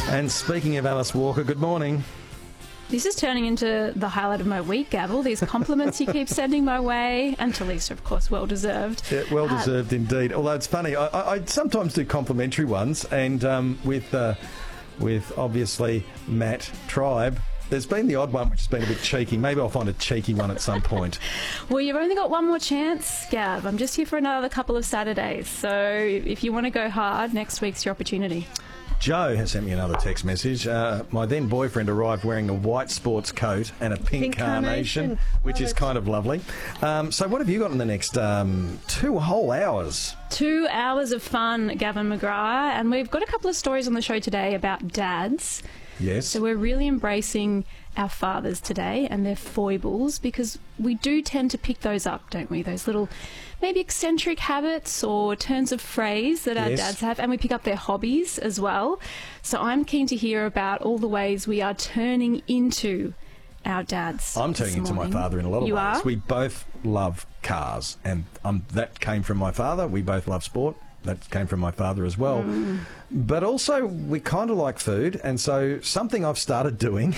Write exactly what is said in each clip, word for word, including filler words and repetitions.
And speaking of Alice Walker, good morning. This is turning into the highlight of my week, Gavel. These compliments you keep sending my way, and to Lisa, of course, well-deserved. Yeah, well-deserved uh, indeed. Although it's funny, I, I, I sometimes do complimentary ones, and um, with, uh, with obviously Matt Tribe, there's been the odd one which has been a bit cheeky. Maybe I'll find a cheeky one at some point. Well, you've only got one more chance, Gav. I'm just here for another couple of Saturdays. So if you want to go hard, next week's your opportunity. Joe has sent me another text message. Uh, my then boyfriend arrived wearing a white sports coat and a pink, pink carnation, carnation, which oh, is kind of lovely. Um, so what have you got in the next um, two whole hours? Two hours of fun, Gavin McGrath. And we've got a couple of stories on the show today about dads. Yes. So we're really embracing our fathers today and their foibles, because we do tend to pick those up, don't we? Those little maybe eccentric habits or turns of phrase that our Yes. dads have, and we pick up their hobbies as well. So I'm keen to hear about all the ways we are turning into our dads. I'm turning into my father in a lot of You ways. are? We both love cars, and um, that came from my father. We both love sport. That came from my father as well. Mm. But also, we kind of like food, and so something I've started doing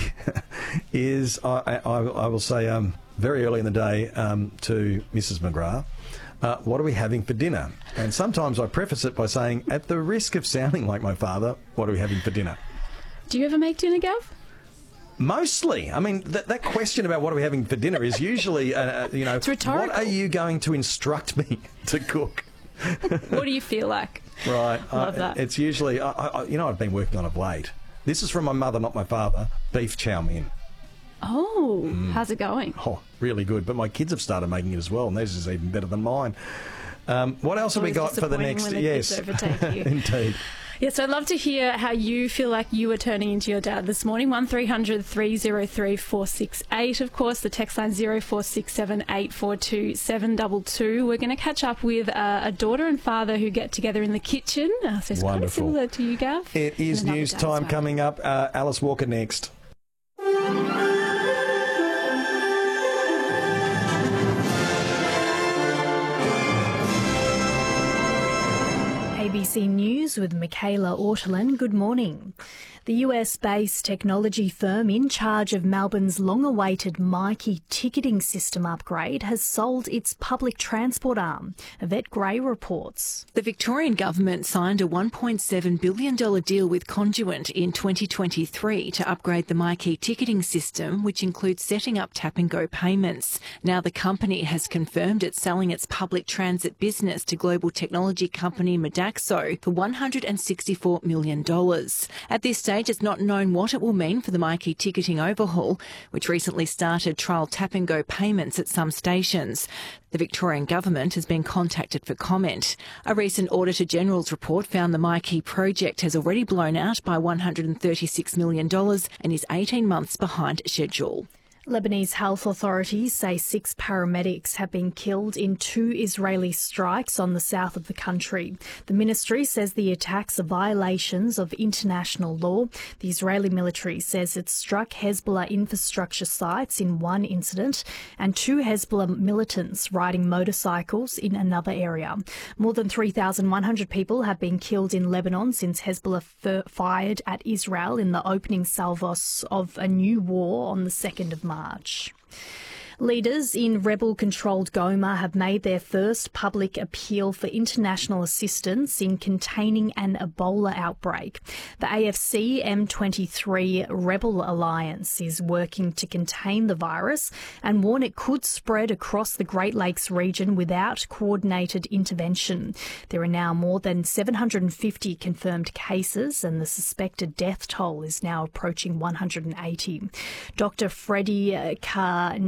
is, I, I, I will say um, very early in the day um, to Missus McGrath, uh, what are we having for dinner? And sometimes I preface it by saying, at the risk of sounding like my father, what are we having for dinner? Do you ever make dinner, Gav? Mostly. I mean, that, that question about what are we having for dinner is usually, uh, you know, It's rhetorical. what are you going to instruct me to cook? What do you feel like? Right. Love uh, that. It's usually, I, I, you know, I've been working on it of late. This is from my mother, not my father. Beef chow mein. Oh, Mm. how's it going? Oh, really good. But my kids have started making it as well, and theirs is even better than mine. Um, what else have we Always got for the disappointing next? when the Yes, kids overtake you. indeed. Yes, I'd love to hear how you feel like you were turning into your dad this morning. one three hundred three oh three four six eight. Of course, the text line zero four six seven eight four two seven two two. We're going to catch up with uh, a daughter and father who get together in the kitchen. Uh, so it's kind of Wonderful. similar to you, Gav. It is And another news dad time as well. coming up. Uh, Alice Walker next. A B C News with Michaela Ortolin. Good morning. The U S-based technology firm in charge of Melbourne's long-awaited Myki ticketing system upgrade has sold its public transport arm. Yvette Gray reports. The Victorian government signed a one point seven billion dollars deal with Conduent in twenty twenty-three to upgrade the Myki ticketing system, which includes setting up tap-and-go payments. Now the company has confirmed it's selling its public transit business to global technology company Modaxo for one hundred sixty-four million dollars. At this stage, it's not known what it will mean for the Myki ticketing overhaul, which recently started trial tap-and-go payments at some stations. The Victorian government has been contacted for comment. A recent Auditor General's report found the Myki project has already blown out by one hundred thirty-six million dollars and is eighteen months behind schedule. Lebanese health authorities say six paramedics have been killed in two Israeli strikes on the south of the country. The ministry says the attacks are violations of international law. The Israeli military says it struck Hezbollah infrastructure sites in one incident and two Hezbollah militants riding motorcycles in another area. More than three thousand one hundred people have been killed in Lebanon since Hezbollah f- fired at Israel in the opening salvos of a new war on the second of March. Leaders in rebel-controlled Goma have made their first public appeal for international assistance in containing an Ebola outbreak. The A F C M twenty-three Rebel Alliance is working to contain the virus and warn it could spread across the Great Lakes region without coordinated intervention. There are now more than seven hundred fifty confirmed cases, and the suspected death toll is now approaching one hundred eighty. Doctor Freddie Carr